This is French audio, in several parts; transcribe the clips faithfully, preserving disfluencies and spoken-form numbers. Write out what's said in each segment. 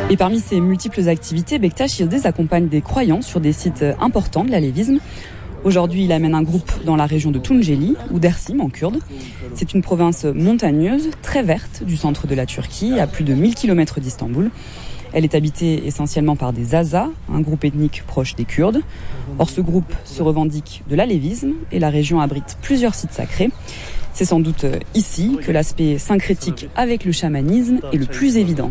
Et parmi ces multiples activités, Bektaş Yıldız accompagne des croyants sur des sites importants de l'alévisme. Aujourd'hui, il amène un groupe dans la région de Tunceli, ou Dersim en kurde. C'est une province montagneuse, très verte, du centre de la Turquie, à plus de mille kilomètres d'Istanbul. Elle est habitée essentiellement par des Azas, un groupe ethnique proche des Kurdes. Or, ce groupe se revendique de l'alévisme et la région abrite plusieurs sites sacrés. C'est sans doute ici que l'aspect syncrétique avec le chamanisme est le plus évident.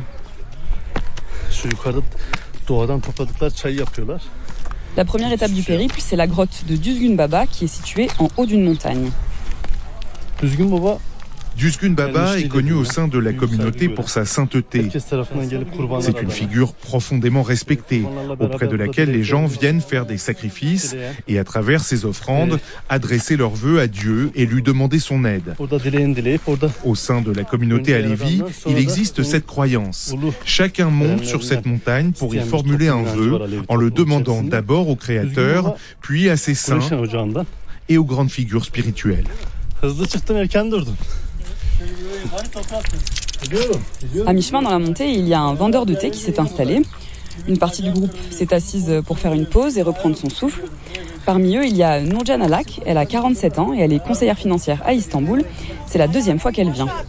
La première étape du périple, c'est la grotte de Düzgün Baba qui est située en haut d'une montagne. Düzgün Baba est connu au sein de la communauté pour sa sainteté. C'est une figure profondément respectée, auprès de laquelle les gens viennent faire des sacrifices et à travers ces offrandes, adresser leurs vœux à Dieu et lui demander son aide. Au sein de la communauté alévi, il existe cette croyance. Chacun monte sur cette montagne pour y formuler un vœu en le demandant d'abord au Créateur, puis à ses saints et aux grandes figures spirituelles. À mi-chemin dans la montée, il y a un vendeur de thé qui s'est installé. Une partie du groupe s'est assise pour faire une pause et reprendre son souffle. Parmi eux, il y a Nurcan Alak. Elle a quarante-sept ans et elle est conseillère financière à Istanbul. C'est la deuxième fois qu'elle vient.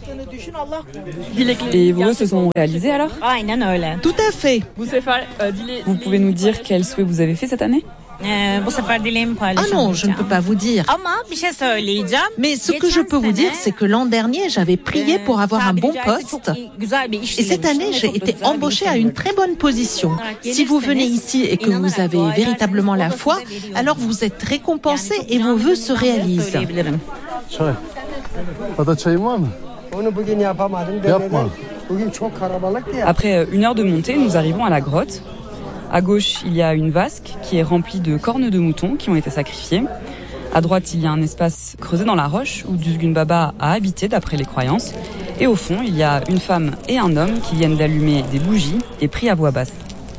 Et vos vœux se sont réalisés alors ? Tout à fait. Vous pouvez nous dire quel souhait vous avez fait cette année ? Ah non, je ne peux pas vous dire. Mais ce que je peux vous dire, c'est que l'an dernier, j'avais prié pour avoir un bon poste. Et cette année, j'ai été embauchée à une très bonne position. Si vous venez ici et que vous avez véritablement la foi, alors vous êtes récompensé et vos vœux se réalisent. Après une heure de montée, nous arrivons à la grotte. À gauche, il y a une vasque qui est remplie de cornes de moutons qui ont été sacrifiées. À droite, il y a un espace creusé dans la roche où Düzgün Baba a habité d'après les croyances. Et au fond, il y a une femme et un homme qui viennent d'allumer des bougies et prient à voix basse.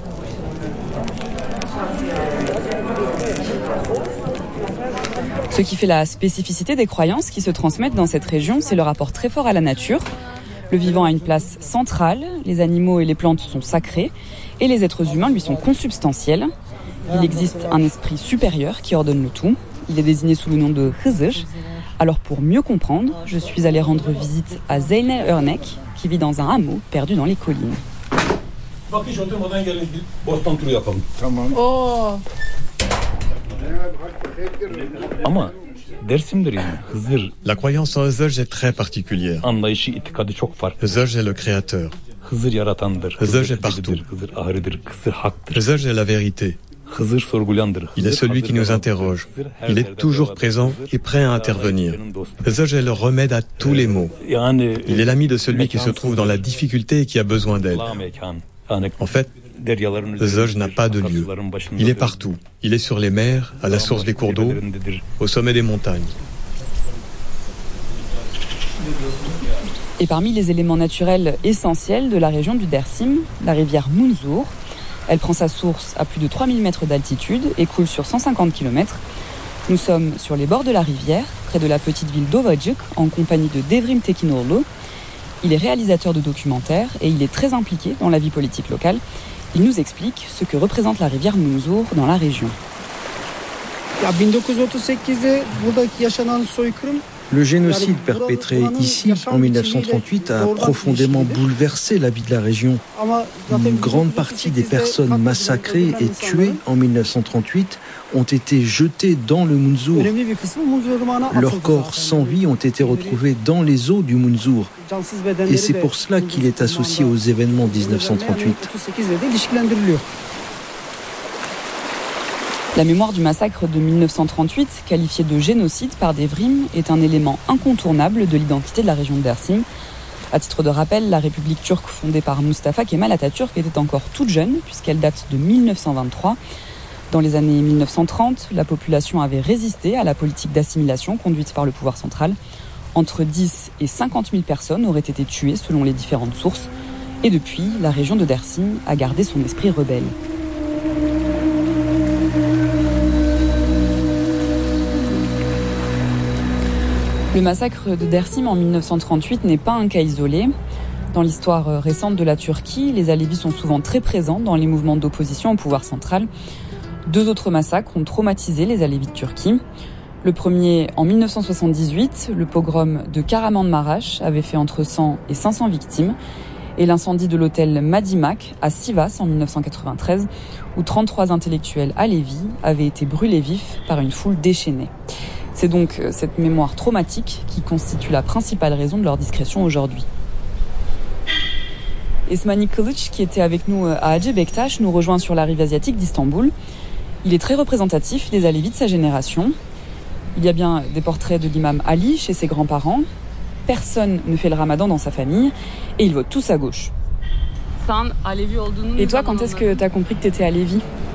Ce qui fait la spécificité des croyances qui se transmettent dans cette région, c'est le rapport très fort à la nature. Le vivant a une place centrale, les animaux et les plantes sont sacrés, et les êtres humains lui sont consubstantiels. Il existe un esprit supérieur qui ordonne le tout. Il est désigné sous le nom de Hızır. Alors pour mieux comprendre, je suis allée rendre visite à Zeynel Örnek, qui vit dans un hameau perdu dans les collines. Oh. La croyance en Hızır est très particulière. Hızır est le créateur. Hızır est partout. Hızır est la vérité. Il est celui qui nous interroge. Il est toujours présent et prêt à intervenir. Hızır est le remède à tous les maux. Il est l'ami de celui qui se trouve dans la difficulté et qui a besoin d'aide. En fait, Hızır n'a pas de lieu. Il est partout. Il est sur les mers, à la source des cours d'eau, au sommet des montagnes. Et parmi les éléments naturels essentiels de la région du Dersim, la rivière Munzur. Elle prend sa source à plus de trois mille mètres d'altitude et coule sur cent cinquante kilomètres. Nous sommes sur les bords de la rivière, près de la petite ville d'Ovacık, en compagnie de Devrim Tekinoğlu. Il est réalisateur de documentaires et il est très impliqué dans la vie politique locale. Il nous explique ce que représente la rivière Munzur dans la région. Le génocide perpétré ici en mille neuf cent trente-huit a profondément bouleversé la vie de la région. Une grande partie des personnes massacrées et tuées en mille neuf cent trente-huit ont été jetées dans le Munzur. Leurs corps sans vie ont été retrouvés dans les eaux du Munzur. Et c'est pour cela qu'il est associé aux événements dix-neuf cent trente-huit. La mémoire du massacre de mille neuf cent trente-huit, qualifié de génocide par Devrim, est un élément incontournable de l'identité de la région de Dersim. À titre de rappel, la République turque fondée par Mustafa Kemal Atatürk était encore toute jeune, puisqu'elle date de mille neuf cent vingt-trois. Dans les années mille neuf cent trente, la population avait résisté à la politique d'assimilation conduite par le pouvoir central. Entre dix et cinquante mille personnes auraient été tuées selon les différentes sources. Et depuis, la région de Dersim a gardé son esprit rebelle. Le massacre de Dersim en mille neuf cent trente-huit n'est pas un cas isolé. Dans l'histoire récente de la Turquie, les Alevis sont souvent très présents dans les mouvements d'opposition au pouvoir central. Deux autres massacres ont traumatisé les Alevis de Turquie. Le premier, en mille neuf cent soixante-dix-huit, le pogrom de Kahramanmaraş avait fait entre cent et cinq cents victimes. Et l'incendie de l'hôtel Madimak à Sivas en mille neuf cent quatre-vingt-treize, où trente-trois intellectuels alevis avaient été brûlés vifs par une foule déchaînée. C'est donc cette mémoire traumatique qui constitue la principale raison de leur discrétion aujourd'hui. Esmani Kılıç, qui était avec nous à Hacı Bektaş, nous rejoint sur la rive asiatique d'Istanbul. Il est très représentatif des Alevis de sa génération. Il y a bien des portraits de l'imam Ali chez ses grands-parents. Personne ne fait le ramadan dans sa famille et ils votent tous à gauche. Et toi, quand est-ce que tu as compris que tu étais Alevi ?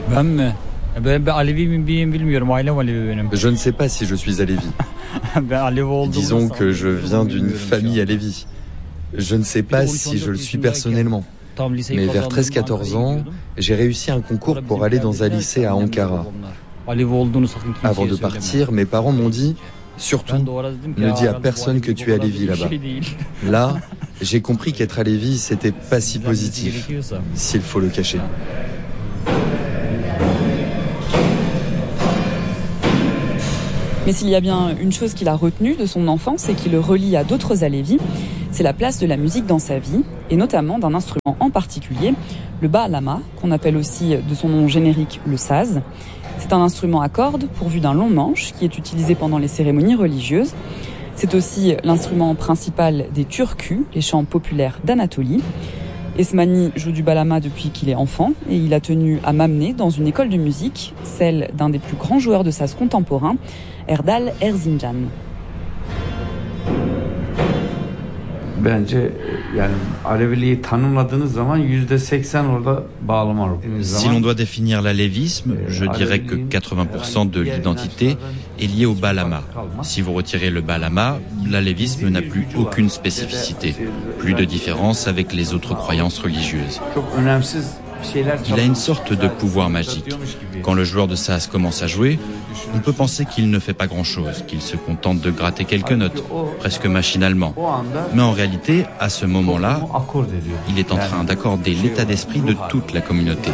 Je ne sais pas si je suis Alevi. Disons que je viens d'une famille Alevi. Je ne sais pas si je le suis personnellement. Mais vers treize quatorze ans, j'ai réussi un concours pour aller dans un lycée à Ankara. Avant de partir, mes parents m'ont dit « Surtout, ne dis à personne que tu es Alevi là-bas ». Là, j'ai compris qu'être Alevi, c'était pas si positif, s'il faut le cacher. Mais s'il y a bien une chose qu'il a retenue de son enfance et qui le relie à d'autres Alevis, c'est la place de la musique dans sa vie, et notamment d'un instrument en particulier, le bağlama, qu'on appelle aussi de son nom générique le saz. C'est un instrument à cordes pourvu d'un long manche qui est utilisé pendant les cérémonies religieuses. C'est aussi l'instrument principal des Turkus, les chants populaires d'Anatolie. Esmani joue du bağlama depuis qu'il est enfant et il a tenu à m'amener dans une école de musique, celle d'un des plus grands joueurs de saz contemporains, Erdal Erzincan. Si l'on doit définir l'alévisme, je dirais que quatre-vingts pour cent de l'identité est liée au bağlama. Si vous retirez le bağlama, l'alévisme n'a plus aucune spécificité, plus de différence avec les autres croyances religieuses. Il a une sorte de pouvoir magique. Quand le joueur de saz commence à jouer, on peut penser qu'il ne fait pas grand-chose, qu'il se contente de gratter quelques notes, presque machinalement. Mais en réalité, à ce moment-là, il est en train d'accorder l'état d'esprit de toute la communauté.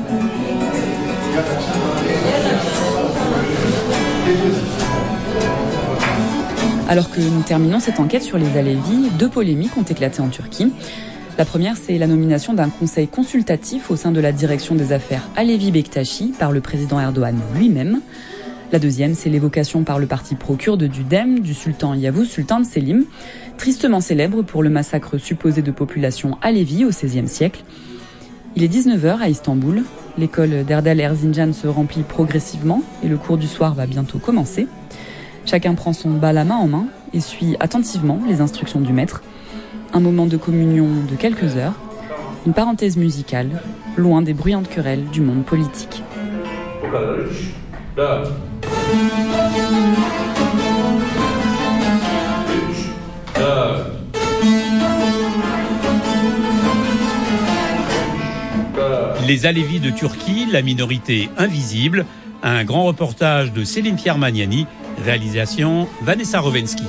Alors que nous terminons cette enquête sur les Alevis, deux polémiques ont éclaté en Turquie. La première, c'est la nomination d'un conseil consultatif au sein de la direction des affaires Alevi Bektashi par le président Erdogan lui-même. La deuxième, c'est l'évocation par le parti pro-kurde du D E M du sultan Yavuz Sultan Selim, tristement célèbre pour le massacre supposé de population Alevi au seizième siècle. Il est dix-neuf heures à Istanbul. L'école d'Erdal Erzincan se remplit progressivement et le cours du soir va bientôt commencer. Chacun prend son bağlama en main et suit attentivement les instructions du maître. Un moment de communion de quelques heures, une parenthèse musicale, loin des bruyantes querelles du monde politique. Les Alevis de Turquie, la minorité invisible, un grand reportage de Céline Pierre-Magnani, réalisation Vanessa Rovensky.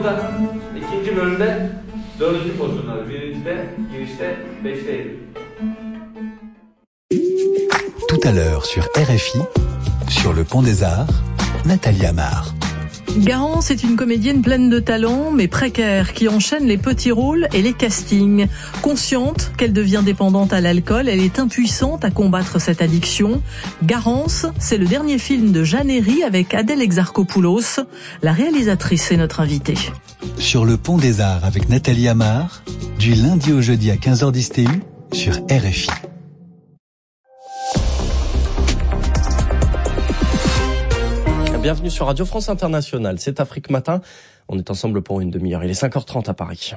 Tout à l'heure sur R F I, sur le Pont des Arts, Nathalie Amar. Garance est une comédienne pleine de talent, mais précaire, qui enchaîne les petits rôles et les castings. Consciente qu'elle devient dépendante à l'alcool, elle est impuissante à combattre cette addiction. Garance, c'est le dernier film de Jeanne Herry avec Adèle Exarchopoulos. La réalisatrice est notre invitée. Sur le Pont des Arts avec Nathalie Amar, du lundi au jeudi à quinze heures dix T U sur R F I. Bienvenue sur Radio France Internationale, c'est Afrique Matin. On est ensemble pour une demi-heure. Il est cinq heures trente à Paris.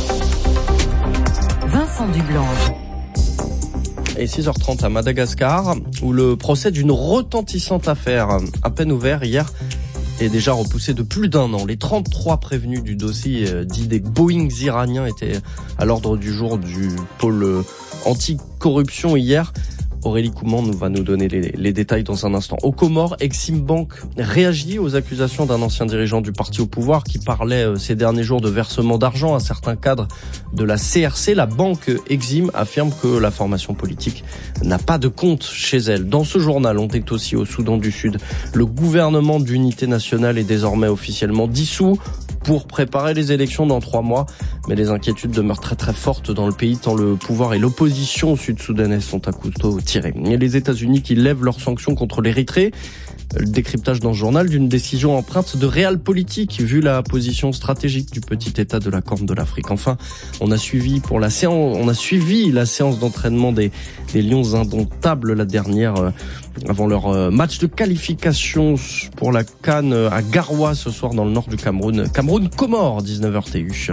Vincent Dublanc. Et six heures trente à Madagascar, où le procès d'une retentissante affaire, à peine ouvert hier, est déjà repoussé de plus d'un an. Les trente-trois prévenus du dossier dit des Boeings iraniens étaient à l'ordre du jour du pôle anti-corruption hier. Aurélie Couman nous va nous donner les, les détails dans un instant. Aux Comores, Exim Bank réagit aux accusations d'un ancien dirigeant du parti au pouvoir qui parlait euh, ces derniers jours de versement d'argent à certains cadres de la C R C. La banque Exim affirme que la formation politique n'a pas de compte chez elle. Dans ce journal, on est aussi au Soudan du Sud. Le gouvernement d'unité nationale est désormais officiellement dissous pour préparer les élections dans trois mois. Mais les inquiétudes demeurent très très fortes dans le pays tant le pouvoir et l'opposition sud-soudanaise sont à couteau tiré. Il y a les États-Unis qui lèvent leurs sanctions contre l'Érythrée. Le décryptage dans ce journal d'une décision empreinte de réel politique vu la position stratégique du petit État de la Corne de l'Afrique. Enfin, on a suivi pour la séance, on a suivi la séance d'entraînement des, des Lions indomptables, la dernière euh, avant leur euh, match de qualification pour la CAN à Garoua ce soir dans le nord du Cameroun. Cameroun-Comores, dix-neuf heures T U.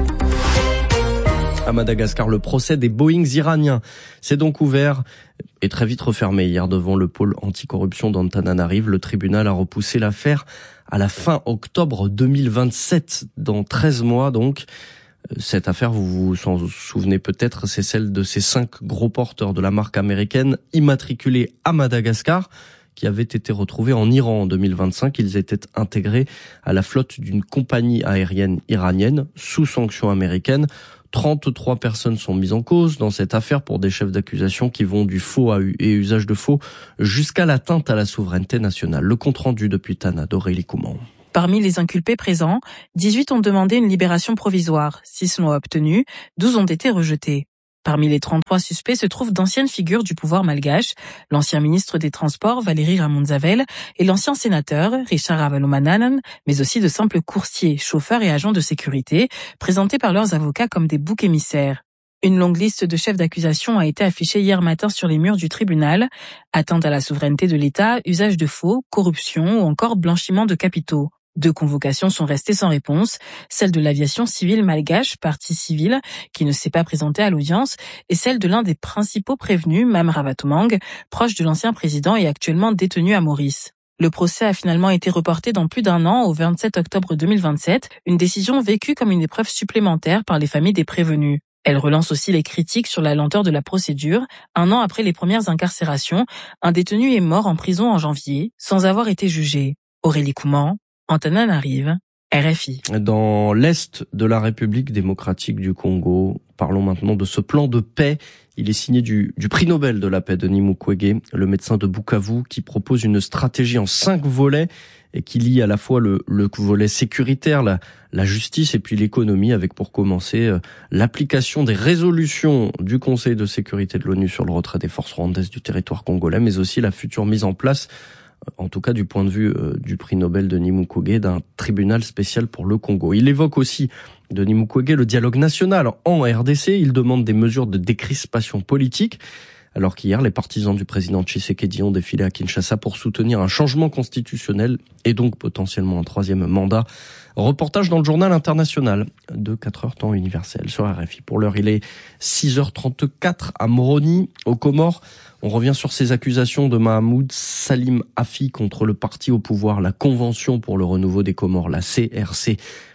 À Madagascar, le procès des Boeings iraniens s'est donc ouvert et très vite refermé hier devant le pôle anticorruption d'Antananarive. Le tribunal a repoussé l'affaire à la fin octobre deux mille vingt-sept, dans treize mois donc. Cette affaire, vous vous en souvenez peut-être, c'est celle de ces cinq gros porteurs de la marque américaine immatriculés à Madagascar qui avaient été retrouvés en Iran en deux mille vingt-cinq. Ils étaient intégrés à la flotte d'une compagnie aérienne iranienne sous sanctions américaines. trente-trois personnes sont mises en cause dans cette affaire pour des chefs d'accusation qui vont du faux et usage de faux jusqu'à l'atteinte à la souveraineté nationale. Le compte-rendu depuis Tana d'Aurélie Couman. Parmi les inculpés présents, dix-huit ont demandé une libération provisoire, six l'ont obtenue, douze ont été rejetés. Parmi les trente-trois suspects se trouvent d'anciennes figures du pouvoir malgache, l'ancien ministre des Transports Valérie Ramonzavel et l'ancien sénateur Richard Ravalomanana, mais aussi de simples coursiers, chauffeurs et agents de sécurité, présentés par leurs avocats comme des boucs émissaires. Une longue liste de chefs d'accusation a été affichée hier matin sur les murs du tribunal. Atteinte à la souveraineté de l'État, usage de faux, corruption ou encore blanchiment de capitaux. Deux convocations sont restées sans réponse, celle de l'aviation civile malgache, partie civile, qui ne s'est pas présentée à l'audience, et celle de l'un des principaux prévenus, Mam Ravatomang, proche de l'ancien président et actuellement détenu à Maurice. Le procès a finalement été reporté dans plus d'un an, au vingt-sept octobre deux mille vingt-sept, une décision vécue comme une épreuve supplémentaire par les familles des prévenus. Elle relance aussi les critiques sur la lenteur de la procédure. Un an après les premières incarcérations, un détenu est mort en prison en janvier, sans avoir été jugé. Aurélie Couman, Antananarive, R F I. Dans l'est de la République démocratique du Congo, parlons maintenant de ce plan de paix. Il est signé du, du prix Nobel de la paix, Denis Mukwege, le médecin de Bukavu, qui propose une stratégie en cinq volets et qui lie à la fois le, le volet sécuritaire, la, la justice et puis l'économie, avec pour commencer euh, l'application des résolutions du Conseil de sécurité de l'ONU sur le retrait des forces rwandaises du territoire congolais, mais aussi la future mise en place, en tout cas du point de vue euh, du prix Nobel Denis Mukwege, d'un tribunal spécial pour le Congo. Il évoque aussi, Denis Mukwege, le dialogue national en R D C. Il demande des mesures de décrispation politique, alors qu'hier, les partisans du président Tshisekedi ont défilé à Kinshasa pour soutenir un changement constitutionnel et donc potentiellement un troisième mandat. Reportage dans le journal international de quatre heures temps universel sur R F I. Pour l'heure, il est six heures trente-quatre à Moroni, aux Comores. On revient sur ces accusations de Mahamoud Salim Afi contre le parti au pouvoir, la Convention pour le renouveau des Comores, la C R C.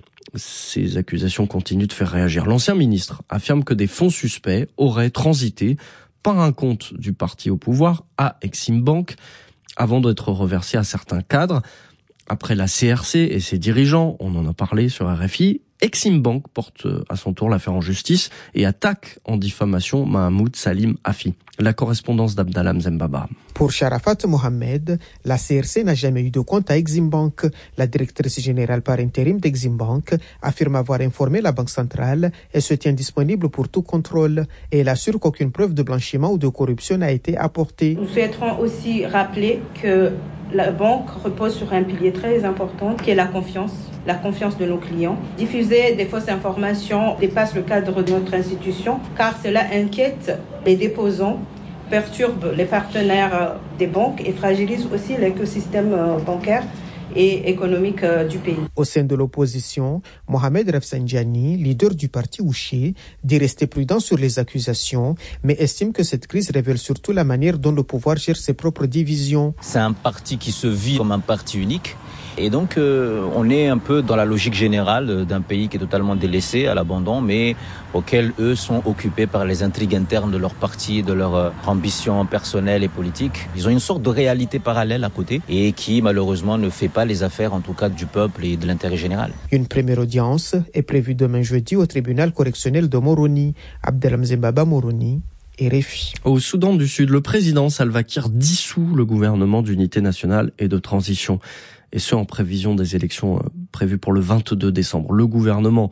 Ces accusations continuent de faire réagir. L'ancien ministre affirme que des fonds suspects auraient transité par un compte du parti au pouvoir à Exim Bank avant d'être reversés à certains cadres. Après la C R C et ses dirigeants, on en a parlé sur R F I, Exim Bank porte à son tour l'affaire en justice et attaque en diffamation Mahamoud Salim Afi. La correspondance d'Abdallah Mzembaba. Pour Sharafat Mohamed, la C R C n'a jamais eu de compte à Exim Bank. La directrice générale par intérim d'Exim Bank affirme avoir informé la Banque centrale et se tient disponible pour tout contrôle. Et elle assure qu'aucune preuve de blanchiment ou de corruption n'a été apportée. Nous souhaiterons aussi rappeler que la banque repose sur un pilier très important qui est la confiance, la confiance de nos clients. Diffuser des fausses informations dépasse le cadre de notre institution car cela inquiète les déposants, perturbe les partenaires des banques et fragilise aussi l'écosystème bancaire et économique du pays. Au sein de l'opposition, Mohamed Rafsanjani, leader du parti Ouché, dit rester prudent sur les accusations, mais estime que cette crise révèle surtout la manière dont le pouvoir gère ses propres divisions. C'est un parti qui se vit comme un parti unique Et donc, euh, on est un peu dans la logique générale d'un pays qui est totalement délaissé, à l'abandon, mais auquel eux sont occupés par les intrigues internes de leur parti, de leur euh, ambition personnelle et politique. Ils ont une sorte de réalité parallèle à côté et qui, malheureusement, ne fait pas les affaires, en tout cas, du peuple et de l'intérêt général. Une première audience est prévue demain jeudi au tribunal correctionnel de Moroni. Abdelhamzeh Baba Moroni. R F I. Au Soudan du Sud, le président Salva Kiir dissout le gouvernement d'unité nationale et de transition. Et ce, en prévision des élections prévues pour le vingt-deux décembre. Le gouvernement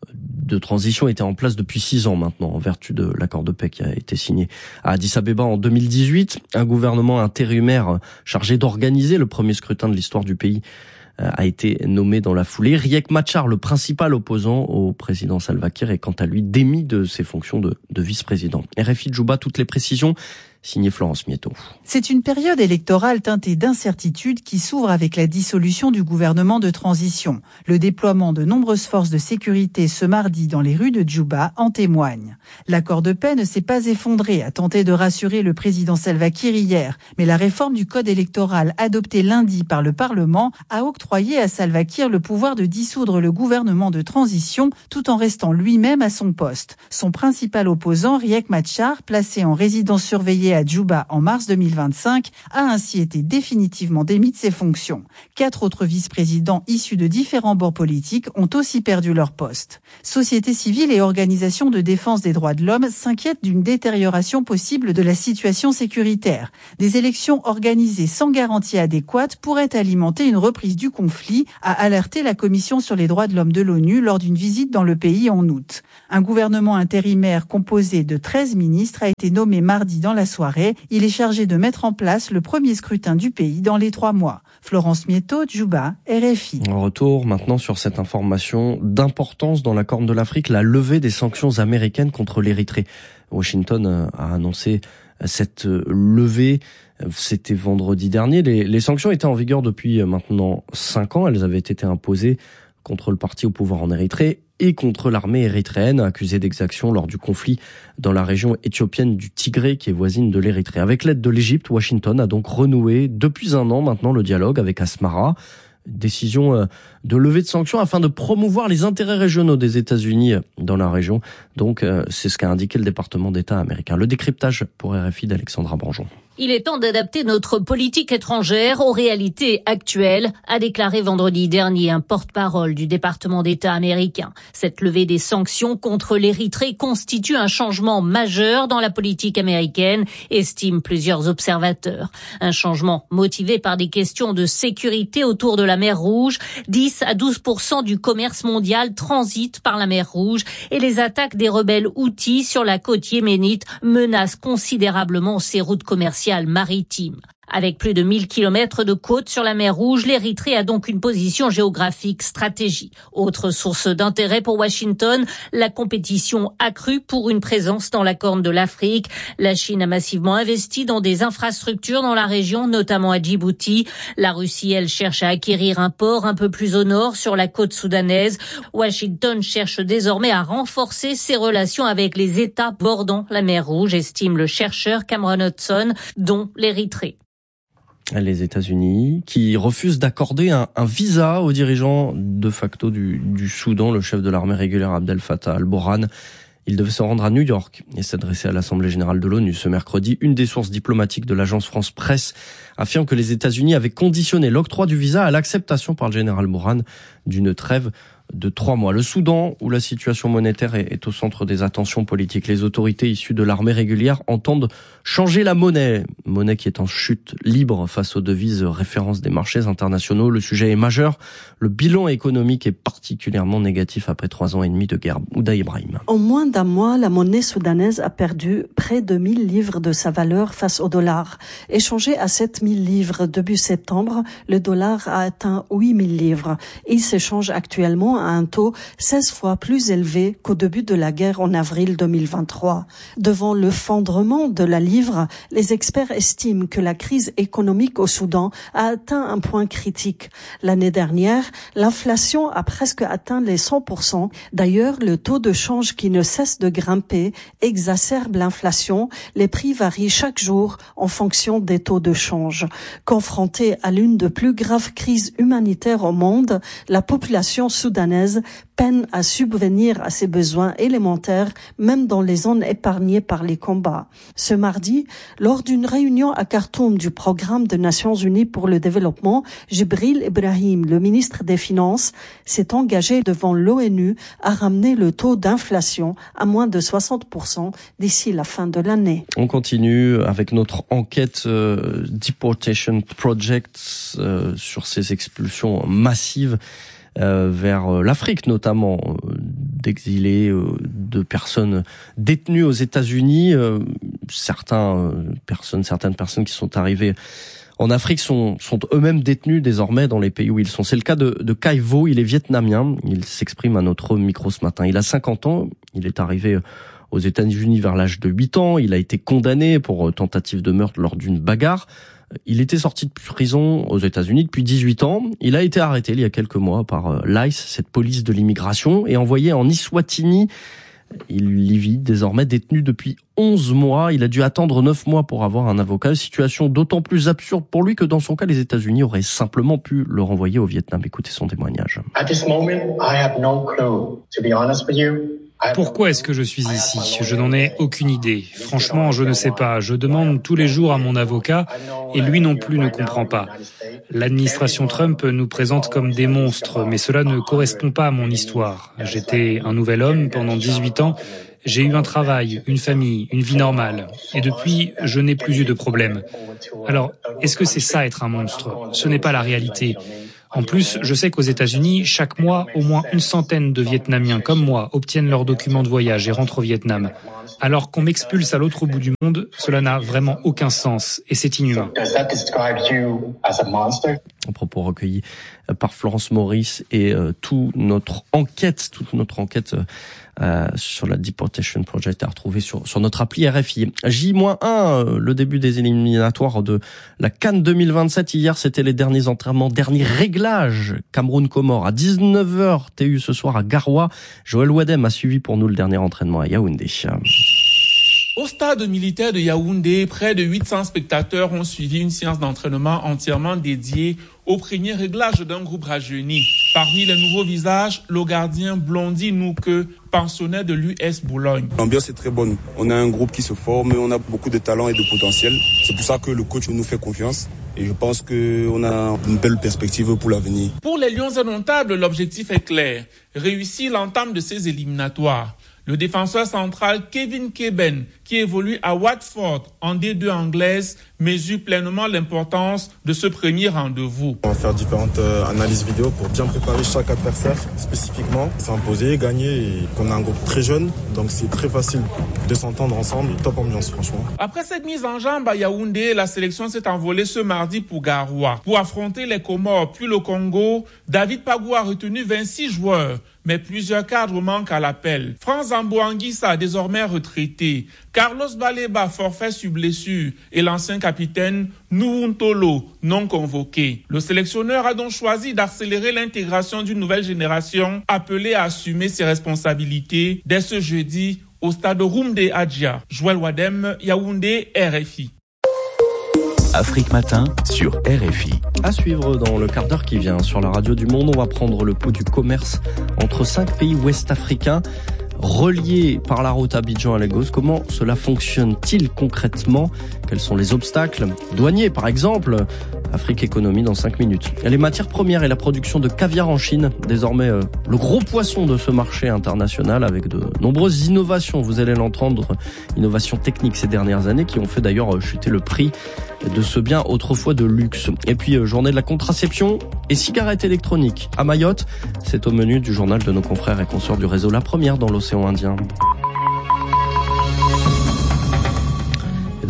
de transition était en place depuis six ans maintenant, en vertu de l'accord de paix qui a été signé à Addis Abeba en deux mille dix-huit. Un gouvernement intérimaire chargé d'organiser le premier scrutin de l'histoire du pays a été nommé dans la foulée. Riek Machar, le principal opposant au président Salva Kiir, est quant à lui démis de ses fonctions de, de vice-président. R F I Djouba, toutes les précisions. Signé Florence Mieto. C'est une période électorale teintée d'incertitude qui s'ouvre avec la dissolution du gouvernement de transition. Le déploiement de nombreuses forces de sécurité ce mardi dans les rues de Djouba en témoigne. L'accord de paix ne s'est pas effondré, a tenté de rassurer le président Salva Kiir hier, mais la réforme du code électoral adoptée lundi par le Parlement a octroyé à Salva Kiir le pouvoir de dissoudre le gouvernement de transition tout en restant lui-même à son poste. Son principal opposant, Riek Machar, placé en résidence surveillée à Djouba en mars deux mille vingt-cinq, a ainsi été définitivement démis de ses fonctions. Quatre autres vice-présidents issus de différents bords politiques ont aussi perdu leur poste. Société civile et organisations de défense des droits de l'homme s'inquiètent d'une détérioration possible de la situation sécuritaire. Des élections organisées sans garantie adéquate pourraient alimenter une reprise du conflit, a alerté la Commission sur les droits de l'homme de l'ONU lors d'une visite dans le pays en août. Un gouvernement intérimaire composé de treize ministres a été nommé mardi dans la soirée. Il est chargé de mettre en place le premier scrutin du pays dans les trois mois. Florence Mieto, Djouba, R F I. En retour maintenant sur cette information d'importance dans la Corne de l'Afrique, la levée des sanctions américaines contre l'Érythrée. Washington a annoncé cette levée. C'était vendredi dernier. Les, les sanctions étaient en vigueur depuis maintenant cinq ans. Elles avaient été imposées contre le parti au pouvoir en Érythrée et contre l'armée érythréenne accusée d'exaction lors du conflit dans la région éthiopienne du Tigré qui est voisine de l'Érythrée. Avec l'aide de l'Égypte, Washington a donc renoué depuis un an maintenant le dialogue avec Asmara. Décision de levée de sanctions afin de promouvoir les intérêts régionaux des États-Unis dans la région. Donc c'est ce qu'a indiqué le département d'État américain. Le décryptage pour R F I d'Alexandra Branjon. Il est temps d'adapter notre politique étrangère aux réalités actuelles, a déclaré vendredi dernier un porte-parole du département d'État américain. Cette levée des sanctions contre l'Érythrée constitue un changement majeur dans la politique américaine, estiment plusieurs observateurs. Un changement motivé par des questions de sécurité autour de la mer Rouge. dix à douze pour cent du commerce mondial transite par la mer Rouge et les attaques des rebelles Houthis sur la côte yéménite menacent considérablement ces routes commerciales maritimes. Avec plus de mille kilomètres de côte sur la mer Rouge, l'Érythrée a donc une position géographique stratégique. Autre source d'intérêt pour Washington, la compétition accrue pour une présence dans la Corne de l'Afrique. La Chine a massivement investi dans des infrastructures dans la région, notamment à Djibouti. La Russie, elle, cherche à acquérir un port un peu plus au nord sur la côte soudanaise. Washington cherche désormais à renforcer ses relations avec les États bordant la mer Rouge, estime le chercheur Cameron Hudson, dont l'Érythrée. Les États-Unis qui refusent d'accorder un, un visa aux dirigeants de facto du, du Soudan, le chef de l'armée régulière Abdel Fattah al-Burhan. Il devait se rendre à New York et s'adresser à l'Assemblée générale de l'ONU ce mercredi. Une des sources diplomatiques de l'agence France Presse affirme que les États-Unis avaient conditionné l'octroi du visa à l'acceptation par le général Burhan d'une trêve de trois mois. Le Soudan, où la situation monétaire est, est au centre des attentions politiques. Les autorités issues de l'armée régulière entendent changer la monnaie. Monnaie qui est en chute libre face aux devises références des marchés internationaux. Le sujet est majeur. Le bilan économique est particulièrement négatif après trois ans et demi de guerre. Ouda Ibrahim. En moins d'un mois, la monnaie soudanaise a perdu près de mille livres de sa valeur face au dollar. Échangé à sept mille livres début septembre, le dollar a atteint huit mille livres. Il s'échange actuellement à un taux seize fois plus élevé qu'au début de la guerre en avril deux mille vingt-trois. Devant l'effondrement de la livre, les experts estiment que la crise économique au Soudan a atteint un point critique. L'année dernière, l'inflation a presque atteint les cent pour cent. D'ailleurs, le taux de change qui ne cesse de grimper exacerbe l'inflation. Les prix varient chaque jour en fonction des taux de change. Confrontée à l'une des plus graves crises humanitaires au monde, la population soudanaise peine à subvenir à ses besoins élémentaires, même dans les zones épargnées par les combats. Ce mardi, lors d'une réunion à Khartoum du programme des Nations Unies pour le développement, Jibril Ibrahim, le ministre des Finances, s'est engagé devant l'ONU à ramener le taux d'inflation à moins de soixante pour cent d'ici la fin de l'année. On continue avec notre enquête euh, Deportation Project euh, sur ces expulsions massives euh, vers l'Afrique, notamment euh, d'exilés, euh, de personnes détenues aux États-Unis. Euh, certains euh, personnes, certaines personnes qui sont arrivées en Afrique sont, sont eux-mêmes détenus désormais dans les pays où ils sont. C'est le cas de, de Kai Vo, il est vietnamien, il s'exprime à notre micro ce matin. Il a cinquante ans, il est arrivé aux États-Unis vers l'âge de huit ans, il a été condamné pour tentative de meurtre lors d'une bagarre. Il était sorti de prison aux États-Unis depuis dix-huit ans. Il a été arrêté il y a quelques mois par l'I C E, cette police de l'immigration, et envoyé en Eswatini. Il y vit désormais détenu depuis onze mois. Il a dû attendre neuf mois pour avoir un avocat. Situation d'autant plus absurde pour lui que dans son cas, les États-Unis auraient simplement pu le renvoyer au Vietnam. Écoutez son témoignage. At this moment, I have no clue. To be honest with you. Pourquoi est-ce que je suis ici ? Je n'en ai aucune idée. Franchement, je ne sais pas. Je demande tous les jours à mon avocat et lui non plus ne comprend pas. L'administration Trump nous présente comme des monstres, mais cela ne correspond pas à mon histoire. J'étais un nouvel homme pendant dix-huit ans. J'ai eu un travail, une famille, une vie normale. Et depuis, je n'ai plus eu de problème. Alors, est-ce que c'est ça être un monstre ? Ce n'est pas la réalité. En plus, je sais qu'aux États-Unis, chaque mois, au moins une centaine de Vietnamiens comme moi obtiennent leurs documents de voyage et rentrent au Vietnam. Alors qu'on m'expulse à l'autre bout du monde, cela n'a vraiment aucun sens et c'est inhumain. Un propos recueilli par Florence Maurice et euh, toute notre enquête, toute notre enquête euh, sur la Deportation Project à retrouver sur, sur notre appli R F I. J un, euh, le début des éliminatoires de la CAN deux mille vingt-sept. Hier, c'était les derniers entraînements, derniers réglages. Cameroun-Comores à dix-neuf heures, T U ce soir à Garoua. Joël Wadem a suivi pour nous le dernier entraînement à Yaoundé. Au stade militaire de Yaoundé, près de huit cents spectateurs ont suivi une séance d'entraînement entièrement dédiée au premier réglage d'un groupe rajeuni. Parmi les nouveaux visages, le gardien Blondie Nouke, pensionnaire de l'U S Boulogne. L'ambiance est très bonne. On a un groupe qui se forme, on a beaucoup de talent et de potentiel. C'est pour ça que le coach nous fait confiance. Et je pense qu'on a une belle perspective pour l'avenir. Pour les Lions indomptables, l'objectif est clair. Réussir l'entame de ces éliminatoires. Le défenseur central Kevin Keben, qui évolue à Watford en D deux anglaise, mesure pleinement l'importance de ce premier rendez-vous. On va faire différentes euh, analyses vidéo pour bien préparer chaque adversaire spécifiquement, s'imposer, gagner, et qu'on a un groupe très jeune, donc c'est très facile de s'entendre ensemble. Top ambiance, franchement. Après cette mise en jambe à Yaoundé, la sélection s'est envolée ce mardi pour Garoua. Pour affronter les Comores puis le Congo, David Pagou a retenu vingt-six joueurs. Mais plusieurs cadres manquent à l'appel. Franz Ambouanguissa, désormais retraité, Carlos Baleba, forfait sur blessure, et l'ancien capitaine Nuuntolo, non convoqué. Le sélectionneur a donc choisi d'accélérer l'intégration d'une nouvelle génération appelée à assumer ses responsabilités dès ce jeudi au stade Rumde Adjia. Joël Wadem, Yaoundé, R F I. Afrique Matin sur R F I. À suivre dans le quart d'heure qui vient sur la radio du Monde, on va prendre le pouls du commerce entre cinq pays ouest-africains reliés par la route Abidjan à Lagos. Comment cela fonctionne-t-il concrètement ? Quels sont les obstacles douaniers, par exemple ? Afrique Économie dans cinq minutes. Les matières premières et la production de caviar en Chine, désormais euh, le gros poisson de ce marché international avec de nombreuses innovations. Vous allez l'entendre, innovations techniques ces dernières années qui ont fait d'ailleurs chuter le prix de ce bien autrefois de luxe. Et puis euh, journée de la contraception et cigarettes électroniques à Mayotte. C'est au menu du journal de nos confrères et consorts du réseau La Première dans l'océan Indien.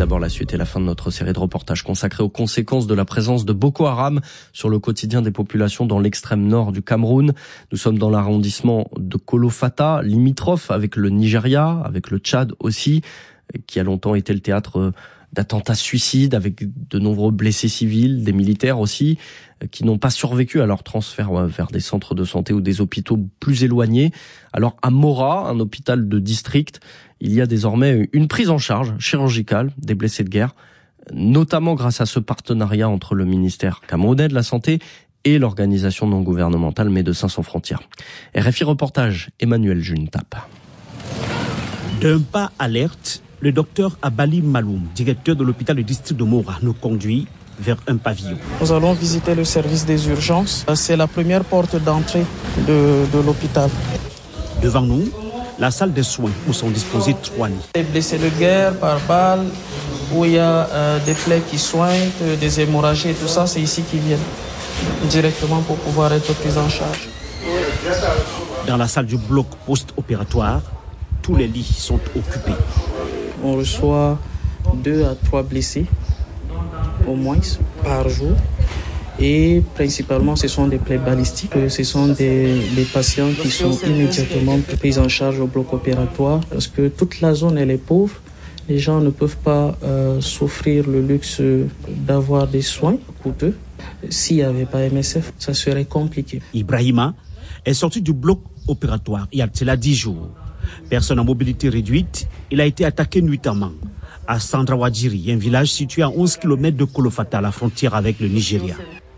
d'abord la suite et la fin de notre série de reportages consacrés aux conséquences de la présence de Boko Haram sur le quotidien des populations dans l'extrême nord du Cameroun. Nous sommes dans l'arrondissement de Kolofata, limitrophe avec le Nigeria, avec le Tchad aussi, qui a longtemps été le théâtre d'attentats suicides avec de nombreux blessés civils, des militaires aussi, qui n'ont pas survécu à leur transfert vers des centres de santé ou des hôpitaux plus éloignés. Alors à Mora, un hôpital de district, il y a désormais une prise en charge chirurgicale des blessés de guerre, notamment grâce à ce partenariat entre le ministère camerounais de la Santé et l'organisation non gouvernementale Médecins sans frontières. R F I reportage, Emmanuel Juntap. D'un pas alerte, le docteur Abali Maloum, directeur de l'hôpital du district de Mora, nous conduit vers un pavillon. Nous allons visiter le service des urgences. C'est la première porte d'entrée de, de l'hôpital. Devant nous, la salle de soins où sont disposés trois lits. Les blessés de guerre par balle, où il y a euh, des plaies qui soignent, des hémorragies et tout ça, c'est ici qu'ils viennent directement pour pouvoir être pris en charge. Dans la salle du bloc post-opératoire, tous les lits sont occupés. On reçoit deux à trois blessés, au moins, par jour. Et principalement, ce sont des plaies balistiques. Ce sont des, des patients qui sont immédiatement pris en charge au bloc opératoire parce que toute la zone, elle est pauvre. Les gens ne peuvent pas euh, s'offrir le luxe d'avoir des soins coûteux. S'il n'y avait pas M S F, ça serait compliqué. Ibrahima est sorti du bloc opératoire il y a cela dix jours. Personne à mobilité réduite, il a été attaqué nuitamment à Sandrawadjiri, un village situé à onze kilomètres de Kolofata, à la frontière avec le Nigeria.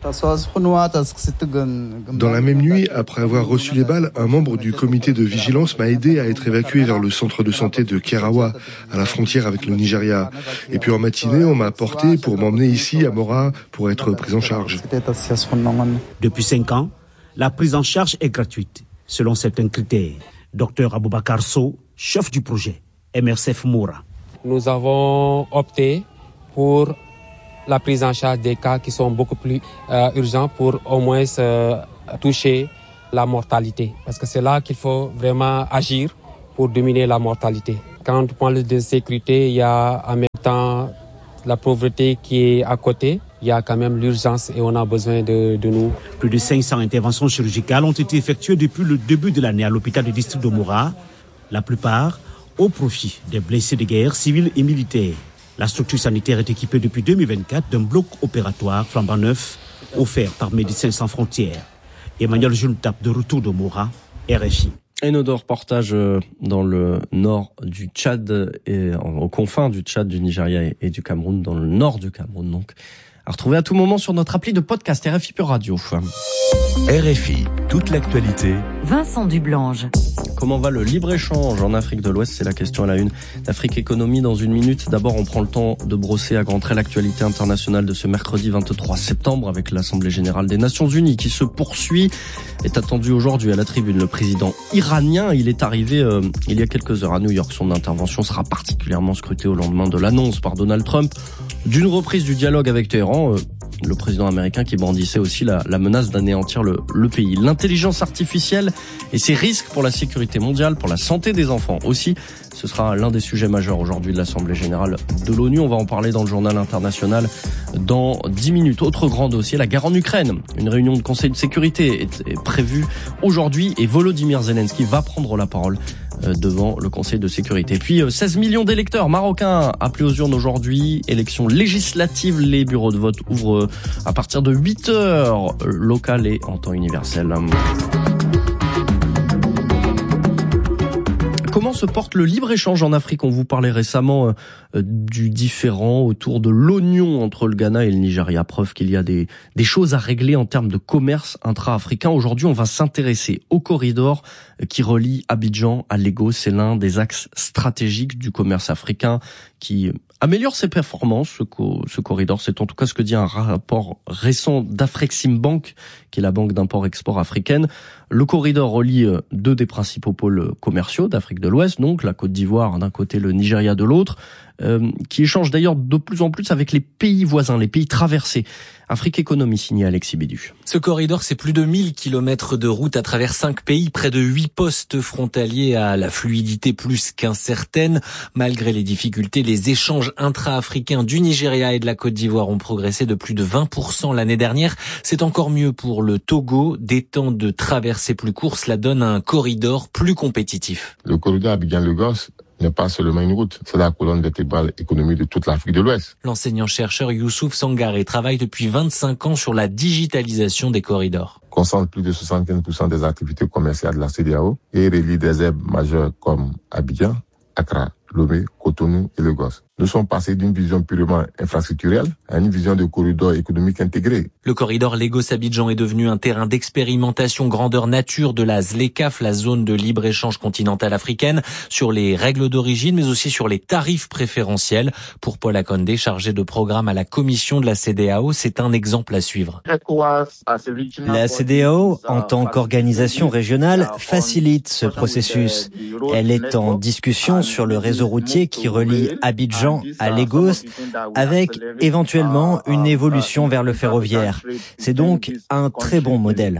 Dans la même nuit, après avoir reçu les balles, un membre du comité de vigilance m'a aidé à être évacué vers le centre de santé de Kerawa, à la frontière avec le Nigeria. Et puis en matinée, on m'a porté pour m'emmener ici à Mora pour être pris en charge. Depuis cinq ans, la prise en charge est gratuite, selon certains critères. Docteur Aboubakar Sow, chef du projet M R C F Mora. Nous avons opté pour la prise en charge des cas qui sont beaucoup plus euh, urgents pour au moins euh, toucher la mortalité. Parce que c'est là qu'il faut vraiment agir pour diminuer la mortalité. Quand on parle de sécurité, il y a en même temps la pauvreté qui est à côté. Il y a quand même l'urgence et on a besoin de, de nous. Plus de cinq cents interventions chirurgicales ont été effectuées depuis le début de l'année à l'hôpital du district de Mora. La plupart au profit des blessés de guerre civils et militaires. La structure sanitaire est équipée depuis deux mille vingt-quatre d'un bloc opératoire flambant neuf offert par Médecins sans frontières. Emmanuel Juntap de retour de Mora, R F I. Et nos deux reportages dans le nord du Tchad, et aux confins du Tchad, du Nigeria et du Cameroun, dans le nord du Cameroun donc. À retrouver à tout moment sur notre appli de podcast R F I Pure Radio. R F I, toute l'actualité. Vincent Dublange. Comment va le libre-échange en Afrique de l'Ouest? C'est la question à la une d'Afrique Économie dans une minute. D'abord, on prend le temps de brosser à grands traits l'actualité internationale de ce mercredi vingt-trois septembre avec l'Assemblée Générale des Nations Unies qui se poursuit. Est attendu aujourd'hui à la tribune le président iranien. Il est arrivé euh, il y a quelques heures à New York. Son intervention sera particulièrement scrutée au lendemain de l'annonce par Donald Trump d'une reprise du dialogue avec Téhéran. Euh, le président américain qui brandissait aussi la, la menace d'anéantir le, le pays. L'intelligence artificielle et ses risques pour la sécurité mondiale, pour la santé des enfants aussi. Ce sera l'un des sujets majeurs aujourd'hui de l'Assemblée Générale de l'ONU. On va en parler dans le journal international dans dix minutes. Autre grand dossier, la guerre en Ukraine. Une réunion de Conseil de sécurité est, est prévue aujourd'hui et Volodymyr Zelensky va prendre la parole devant le Conseil de sécurité. Puis seize millions d'électeurs marocains appelés aux urnes aujourd'hui. Élections législatives, les bureaux de vote ouvrent à partir de huit heures locales et en temps universel. Comment se porte le libre-échange en Afrique? On vous parlait récemment euh, du différend autour de l'oignon entre le Ghana et le Nigeria. Preuve qu'il y a des, des choses à régler en termes de commerce intra-africain. Aujourd'hui, on va s'intéresser au corridor qui relie Abidjan à Lagos. C'est l'un des axes stratégiques du commerce africain qui améliore ses performances. Ce, co- ce corridor, c'est en tout cas ce que dit un rapport récent d'Afreximbank, qui est la banque d'import-export africaine. Le corridor relie deux des principaux pôles commerciaux d'Afrique de l'Ouest, donc la Côte d'Ivoire d'un côté, le Nigeria de l'autre. euh, qui échangent d'ailleurs de plus en plus avec les pays voisins, les pays traversés. Afrique Économie, signé Alexis Bédu. Ce corridor, c'est plus de mille kilomètres de route à travers cinq pays, près de huit postes frontaliers à la fluidité plus qu'incertaine. Malgré les difficultés, les échanges intra-africains du Nigeria et de la Côte d'Ivoire ont progressé de plus de vingt pour cent l'année dernière. C'est encore mieux pour le Togo. Des temps de traversée plus courts, cela donne un corridor plus compétitif. Le corridor Abidjan-Lagos n'est pas seulement une route, c'est la colonne vertébrale économique de toute l'Afrique de l'Ouest. L'enseignant-chercheur Youssouf Sangaré travaille depuis vingt-cinq ans sur la digitalisation des corridors. Concentre plus de soixante-quinze pour cent des activités commerciales de la C E D E A O et relie des hubs majeurs comme Abidjan, Accra, Lomé, Cotonou et Lagos. Nous sommes passés d'une vision purement infrastructurelle à une vision de corridor économique intégré. Le corridor Lagos-Abidjan est devenu un terrain d'expérimentation grandeur nature de la ZLECAf, la zone de libre-échange continentale africaine, sur les règles d'origine, mais aussi sur les tarifs préférentiels. Pour Paul Akondé, chargé de programme à la commission de la C E D E A O, c'est un exemple à suivre. La C E D E A O, en tant qu'organisation régionale, facilite ce processus. Elle est en discussion sur le réseau routier qui relie Abidjan à Lagos, avec éventuellement une évolution vers le ferroviaire. C'est donc un très bon modèle.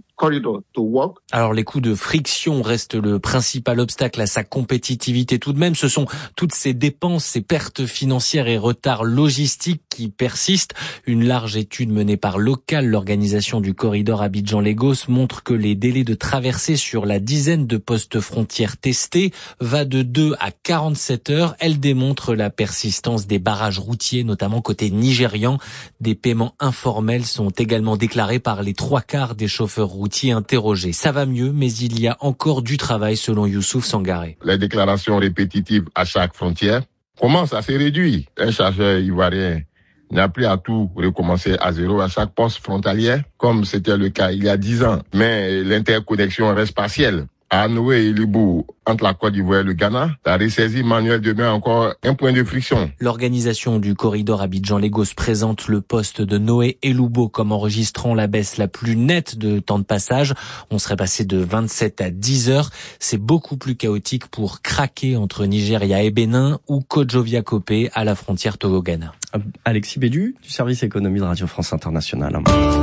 Alors les coûts de friction restent le principal obstacle à sa compétitivité tout de même. Ce sont toutes ces dépenses, ces pertes financières et retards logistiques qui persistent. Une large étude menée par Local, l'organisation du corridor Abidjan-Lagos, montre que les délais de traversée sur la dizaine de postes frontières testés va de deux à quarante-sept heures. Elle démontre la persistance des barrages routiers, notamment côté nigérian. Des paiements informels sont également déclarés par les trois quarts des chauffeurs routiers interrogés. Ça va mieux, mais il y a encore du travail selon Youssouf Sangaré. Les déclarations répétitives à chaque frontière commencent à se réduire. Un chargeur ivoirien n'a plus à tout recommencer à zéro à chaque poste frontalier, comme c'était le cas il y a dix ans. Mais l'interconnexion reste partielle. À Noé et Libou, entre la Côte d'Ivoire et le Ghana, la ressaisie manuelle demeure encore un point de friction. L'organisation du corridor Abidjan-Lagos présente le poste de Noé et Lubo comme enregistrant la baisse la plus nette de temps de passage. On serait passé de vingt-sept à dix heures. C'est beaucoup plus chaotique pour craquer entre Nigeria et Bénin ou Kodjovia-Kopé à la frontière Togo-Ghana. Alexis Bédu, du service économie de Radio France Internationale.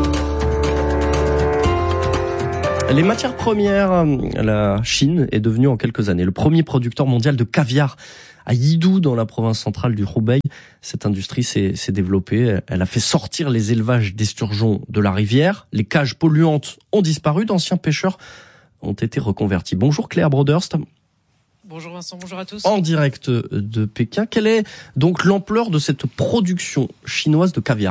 Les matières premières, la Chine est devenue en quelques années le premier producteur mondial de caviar à Yidou, dans la province centrale du Hubei. Cette industrie s'est, s'est développée. Elle a fait sortir les élevages d'esturgeons de la rivière. Les cages polluantes ont disparu. D'anciens pêcheurs ont été reconvertis. Bonjour Claire Broderst. Bonjour Vincent, bonjour à tous. En direct de Pékin, quelle est donc l'ampleur de cette production chinoise de caviar ?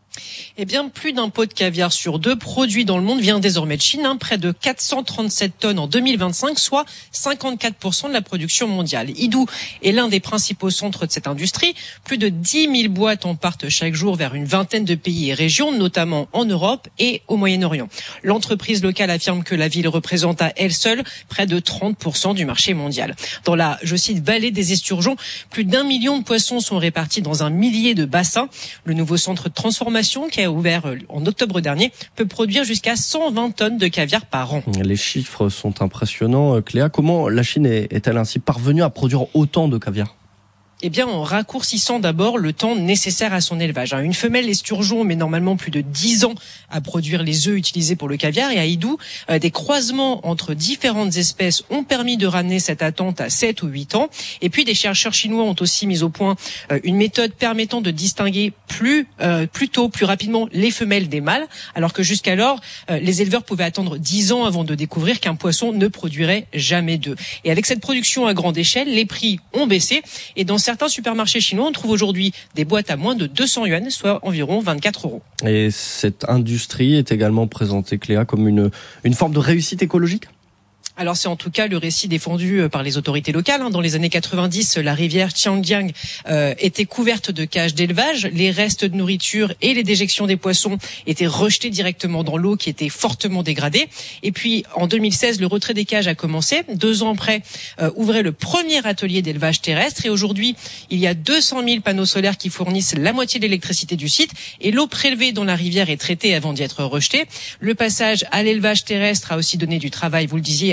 Eh bien, plus d'un pot de caviar sur deux produit dans le monde vient désormais de Chine, hein, près de quatre cent trente-sept tonnes en deux mille vingt-cinq, soit cinquante-quatre pour cent de la production mondiale. Yidou est l'un des principaux centres de cette industrie. Plus de dix mille boîtes en partent chaque jour vers une vingtaine de pays et régions, notamment en Europe et au Moyen-Orient. L'entreprise locale affirme que la ville représente à elle seule près de trente pour cent du marché mondial. Dans la, je cite, vallée des esturgeons, plus d'un million de poissons sont répartis dans un millier de bassins. Le nouveau centre de transformation qui a ouvert en octobre dernier peut produire jusqu'à cent vingt tonnes de caviar par an. Les chiffres sont impressionnants. Cléa, comment la Chine est-elle ainsi parvenue à produire autant de caviar ? Eh bien, en raccourcissant d'abord le temps nécessaire à son élevage. Une femelle esturgeon met normalement plus de dix ans à produire les œufs utilisés pour le caviar. Et à Yidou, des croisements entre différentes espèces ont permis de ramener cette attente à sept ou huit ans. Et puis, des chercheurs chinois ont aussi mis au point une méthode permettant de distinguer plus, euh, plus tôt, plus rapidement les femelles des mâles. Alors que jusqu'alors, euh, les éleveurs pouvaient attendre dix ans avant de découvrir qu'un poisson ne produirait jamais d'œufs. Et avec cette production à grande échelle, les prix ont baissé. Et dans certains supermarchés chinois, on trouve aujourd'hui des boîtes à moins de deux cents yuan, soit environ vingt-quatre euros. Et cette industrie est également présentée, Cléa, comme une, une forme de réussite écologique ? Alors c'est en tout cas le récit défendu par les autorités locales. Dans les années quatre-vingt-dix, la rivière Qiangjiang euh, était couverte de cages d'élevage. Les restes de nourriture et les déjections des poissons étaient rejetés directement dans l'eau qui était fortement dégradée. Et puis en deux mille seize, le retrait des cages a commencé. Deux ans après, euh, ouvrait le premier atelier d'élevage terrestre. Et aujourd'hui, il y a deux cent mille panneaux solaires qui fournissent la moitié de l'électricité du site. Et l'eau prélevée dans la rivière est traitée avant d'y être rejetée. Le passage à l'élevage terrestre a aussi donné du travail, vous le disiez,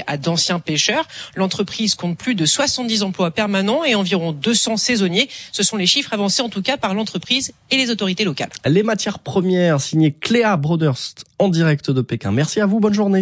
à d'anciens pêcheurs. L'entreprise compte plus de soixante-dix emplois permanents et environ deux cents saisonniers. Ce sont les chiffres avancés en tout cas par l'entreprise et les autorités locales. Les matières premières, signées Cléa Broderst en direct de Pékin. Merci à vous, bonne journée.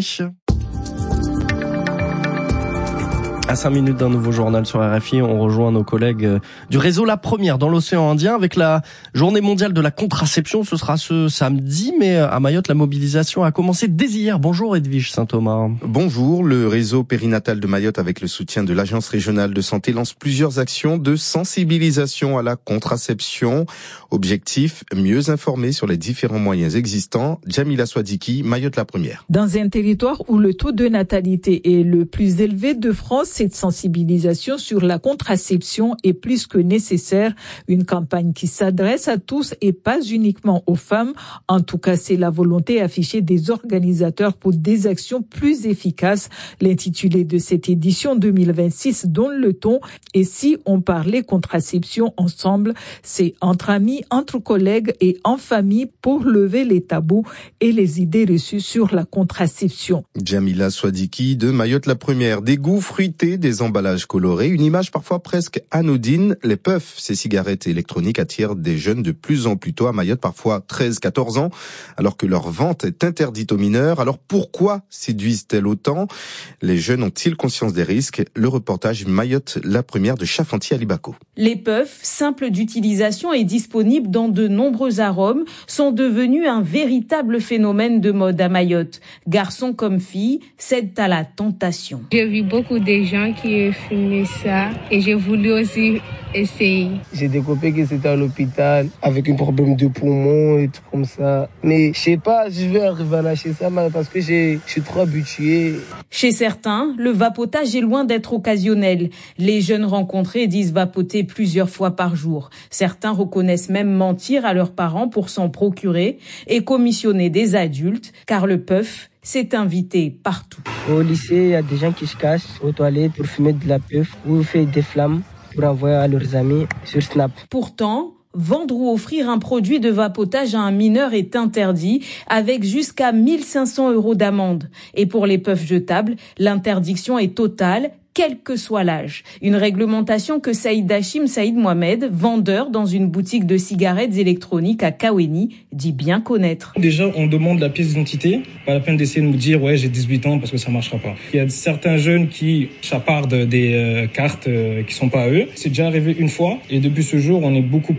À cinq minutes d'un nouveau journal sur R F I, on rejoint nos collègues du réseau La Première dans l'océan Indien avec la journée mondiale de la contraception. Ce sera ce samedi, mais à Mayotte, la mobilisation a commencé dès hier. Bonjour Edwige Saint-Thomas. Bonjour, le réseau périnatal de Mayotte avec le soutien de l'Agence régionale de santé lance plusieurs actions de sensibilisation à la contraception. Objectif, mieux informer sur les différents moyens existants. Jamila Swadiki, Mayotte La Première. Dans un territoire où le taux de natalité est le plus élevé de France, cette sensibilisation sur la contraception est plus que nécessaire. Une campagne qui s'adresse à tous et pas uniquement aux femmes. En tout cas, c'est la volonté affichée des organisateurs pour des actions plus efficaces. L'intitulé de cette édition deux mille vingt-six donne le ton. Et si on parlait contraception ensemble, c'est entre amis, entre collègues et en famille pour lever les tabous et les idées reçues sur la contraception. Jamila Swadiki de Mayotte La Première. Des goûts fruités, des emballages colorés, une image parfois presque anodine. Les puffs, ces cigarettes électroniques attirent des jeunes de plus en plus tôt à Mayotte, parfois treize à quatorze ans, alors que leur vente est interdite aux mineurs. Alors pourquoi séduisent-elles autant? Les jeunes ont-ils conscience des risques? Le reportage Mayotte La Première de Chafanti Alibako. Les puffs, simples d'utilisation et disponibles dans de nombreux arômes, sont devenus un véritable phénomène de mode à Mayotte. Garçons comme filles cèdent à la tentation. J'ai vu beaucoup de gens qui fumaient ça et j'ai voulu aussi essayer. J'ai des copains qui étaient à l'hôpital avec un problème de poumon et tout comme ça. Mais je sais pas, je vais arriver à lâcher ça parce que j'ai, je suis trop habitué. Chez certains, le vapotage est loin d'être occasionnel. Les jeunes rencontrés disent vapoter plusieurs fois par jour. Certains reconnaissent même mentir à leurs parents pour s'en procurer et commissionner des adultes, car le puff s'est invité partout. Au lycée, il y a des gens qui se cachent aux toilettes pour fumer de la puff ou faire des flammes pour envoyer à leurs amis sur Snap. Pourtant, vendre ou offrir un produit de vapotage à un mineur est interdit, avec jusqu'à mille cinq cents euros d'amende. Et pour les puffs jetables, l'interdiction est totale, quel que soit l'âge. Une réglementation que Saïd Hachim Saïd Mohamed, vendeur dans une boutique de cigarettes électroniques à Kaweni, dit bien connaître. Déjà, on demande la pièce d'identité. Pas la peine d'essayer de nous dire « ouais, j'ai dix-huit ans » parce que ça marchera pas. Il y a certains jeunes qui chapardent des euh, cartes euh, qui sont pas à eux. C'est déjà arrivé une fois et depuis ce jour, on est beaucoup